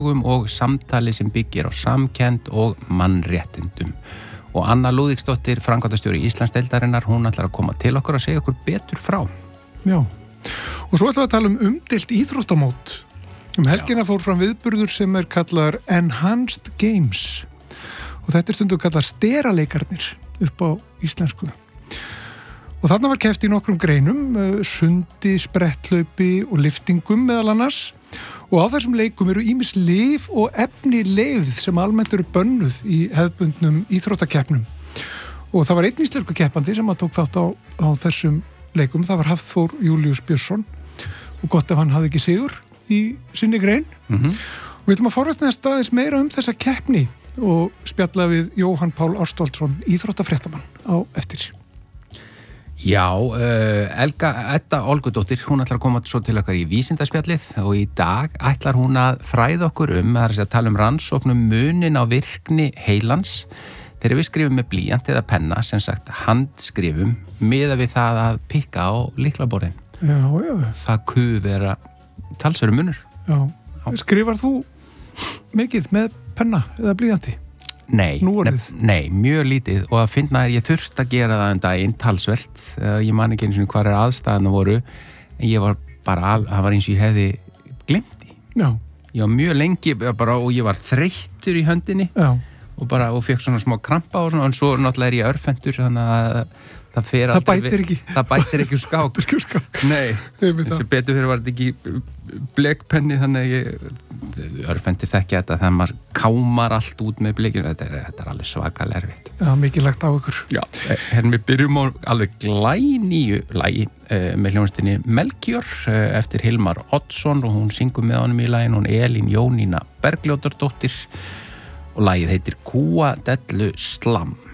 og samtali sem byggir á samkennd og mannréttindum. Og Anna Lúðvíksdóttir, framkvæmdastjóri Íslandsdeildarinnar, hún ætlar að koma til okkur og segja okkur betur frá. Já, og svo ætlum við að tala umdeilt íþróttamót. Helgina fór fram viðburður sem kallað Enhanced Games. Og þetta stundum kallað steraleikarnir upp á íslensku. Og þarna var keppt í nokkrum greinum, sundi, spretthlaupi og liftingum meðal annars. Og á þessum leikum eru ýmis lyf og efni leyfð sem almennt eru bönnuð í hefðbundnum íþróttakeppnum. Og það var einn íslensku keppandi sem tók þátt á þessum leikum. Það var Hafþór Júlíus Björnsson og gott ef hann hafði ekki sigur í sinni grein. Og við ætlum að forvitnast aðeins meira þessa keppni og spjalla við Jóhann Pál Ástvaldsson, íþróttafréttamann á eftir. Já, Edda Olgudóttir, hún ætlar að koma svo til okkar í vísindaspjallið og í dag ætlar hún að fræða okkur það er að tala rannsóknum munin á virkni heilans þegar við skrifum með blýant eða penna, sem sagt handskrifum, miðað við það að pikka á lyklaborðin. Já. Það vera talsverður munur. Já. Skrifar þú mikið með penna eða blýanti? Nei, mjög lítið og að finna ég þurft að gera það daginn talsvert. Ég man ekki eins og hvað aðstæðana voru en ég var bara, það var eins og ég hefði glemt því. Já. Ég var mjög lengi og ég var þreyttur í höndinni. Já. og fekk svona smá krampa og svona, en svo náttúrulega ég örfendur þannig að það bætir ekki. Það bætir ekki úr skák. Nei, þessi betur fyrir var þetta ekki blekpenni, þannig að ég örfendist ekki þetta þegar maður kámar allt út með blekinu. Þetta er alveg svakalega erfitt. Já, mikið lagt á ykkur. Já, við byrjum á alveg glænýju lagi með hljómsveitinni Melkjör eftir Hilmar Oddsson og hún syngur með honum í laginu, hún Elín Jónína Bergljótardóttir og lagið heitir Kúadellu Slam.